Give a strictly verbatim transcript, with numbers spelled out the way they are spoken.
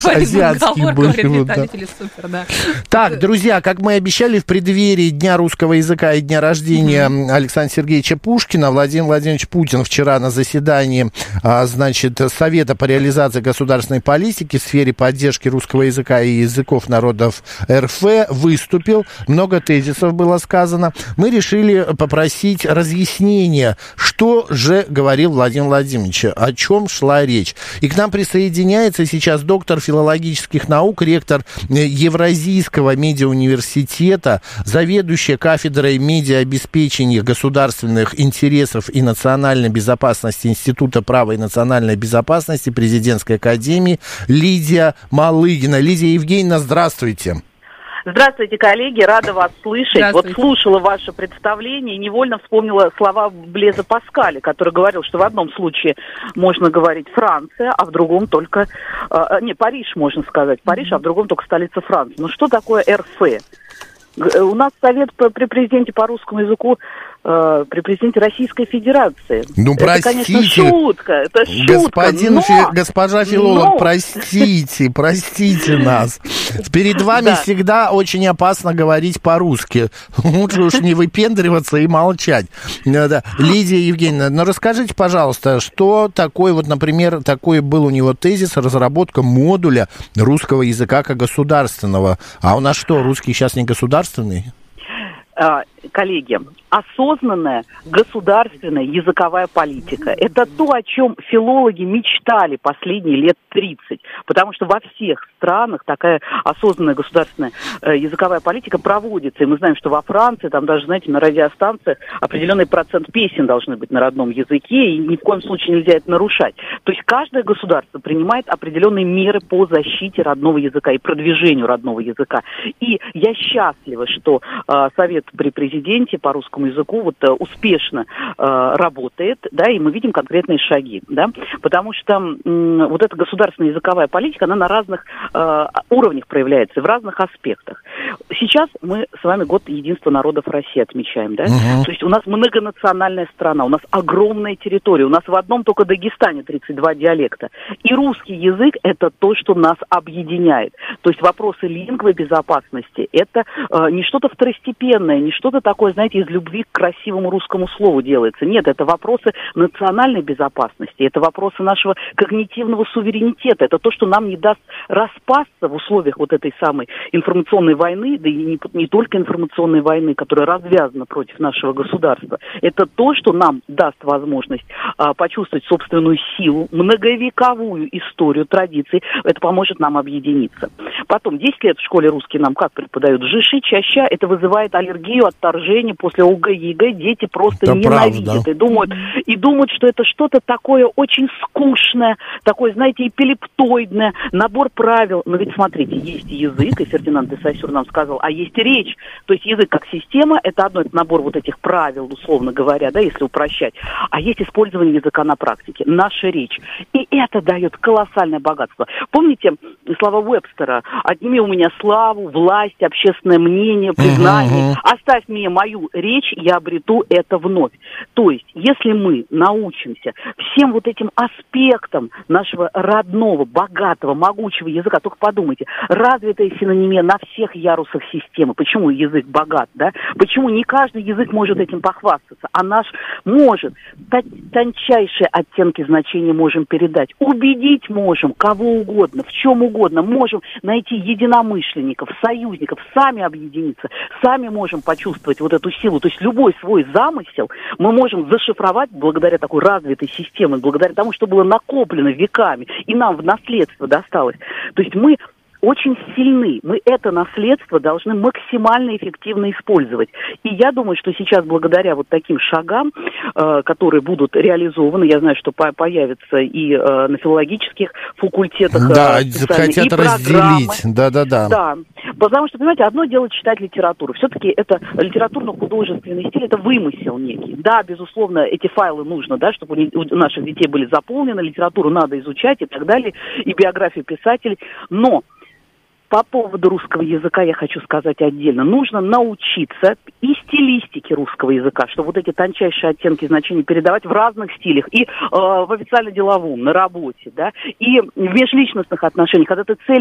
Азиатские были. Да. Супер, да. Так, друзья, как мы обещали, в преддверии Дня русского языка и дня рождения mm-hmm. Александра Сергеевича Пушкина, Владимир Владимирович Путин вчера на заседании, значит, Совета по реализации государственной политики в сфере поддержки русского языка и языков народов РФ выступил. Много тезисов было сказано. Мы решили попросить разъяснения, что же говорил Владимир Владимирович, о чем шла речь. И к нам присоединяется сейчас доктор филологических наук, ректор Евразийского медиауниверситета, заведующая кафедрой медиаобеспечения государственных интересов и национальной безопасности Института права и национальной безопасности Президентской академии Лидия Малыгина. Лидия Евгеньевна, здравствуйте. Здравствуйте, коллеги, рада вас слышать. Вот слушала ваше представление и невольно вспомнила слова Блеза Паскаля, который говорил, что в одном случае можно говорить Франция, а в другом только... Э, не, Париж можно сказать, Париж, а в другом только столица Франции. Ну что такое РФ? У нас совет при президенте по русскому языку, э, при президенте Российской Федерации. Ну, это, простите, конечно, шутка, это шутка, господин, но... фи, госпожа филолог, но... простите, простите нас. Перед вами да. всегда очень опасно говорить по-русски. Лучше уж не выпендриваться и молчать. Да. Лидия Евгеньевна, ну расскажите, пожалуйста, что такое, вот, например, такой был у него тезис, разработка модуля русского языка как государственного. А у нас что, русский сейчас не государственный? Коллеги, осознанная государственная языковая политика. Это то, о чем филологи мечтали последние лет тридцать. Потому что во всех странах такая осознанная государственная э, языковая политика проводится. И мы знаем, что во Франции, там даже, знаете, на радиостанциях определенный процент песен должны быть на родном языке, и ни в коем случае нельзя это нарушать. То есть каждое государство принимает определенные меры по защите родного языка и продвижению родного языка. И я счастлива, что э, Совет при президенте по русскому языку вот э, успешно э, работает, да, и мы видим конкретные шаги, да, потому что м, вот эта государственная языковая политика, она на разных э, уровнях проявляется, в разных аспектах. Сейчас мы с вами год единства народов России отмечаем, да, uh-huh. то есть у нас многонациональная страна, у нас огромная территория, у нас в одном только Дагестане тридцать два диалекта, и русский язык – это то, что нас объединяет, то есть вопросы лингвы безопасности – это э, не что-то второстепенное, не что-то такое, знаете, из любви к красивому русскому слову делается. Нет, это вопросы национальной безопасности, это вопросы нашего когнитивного суверенитета, это то, что нам не даст распасться в условиях вот этой самой информационной войны, да и не, не только информационной войны, которая развязана против нашего государства. Это то, что нам даст возможность а, почувствовать собственную силу, многовековую историю, традиции. Это поможет нам объединиться. Потом, десять лет в школе русский нам как преподают? Жиши, чаща, это вызывает аллергию, отторжение. После ОГЭ, ЕГЭ дети просто это ненавидят и думают, и думают, что это что-то такое очень скучное, такое, знаете, эпилептоидное, набор правил. Но ведь смотрите, есть язык, и Фердинанд де Сассюр нам сказал, а есть речь. То есть язык как система, это одно, это набор вот этих правил, условно говоря, да, если упрощать. А есть использование языка на практике, наша речь. И это дает колоссальное богатство. Помните слова Уэбстера? Отними у меня славу, власть, общественное мнение, признание. Оставь мне мою речь, я обрету это вновь. То есть, если мы научимся всем вот этим аспектам нашего родного, богатого, могучего языка, только подумайте, развитая синонимия на всех ярусах системы. Почему язык богат, да? Почему не каждый язык может этим похвастаться, а наш может. Тончайшие оттенки значения можем передать. Убедить можем кого угодно, в чем угодно. Можем найти единомышленников, союзников, сами объединиться, сами можем почувствовать вот эту силу. То есть любой свой замысел мы можем зашифровать благодаря такой развитой системе, благодаря тому, что было накоплено веками и нам в наследство досталось. То есть мы очень сильны. Мы это наследство должны максимально эффективно использовать. И я думаю, что сейчас благодаря вот таким шагам, э, которые будут реализованы, я знаю, что по- появятся и э, на филологических факультетах да, э, хотят и разделить. Да-да-да. Да, потому что, понимаете, одно дело читать литературу. Все-таки это литературно-художественный стиль, это вымысел некий. Да, безусловно, эти файлы нужно, да, чтобы у наших детей были заполнены, литературу надо изучать и так далее, и биографию писателей. Но по поводу русского языка я хочу сказать отдельно. Нужно научиться и стилистике русского языка, чтобы вот эти тончайшие оттенки значений передавать в разных стилях. И э, в официально-деловом, на работе, да, и в межличностных отношениях, когда ты цель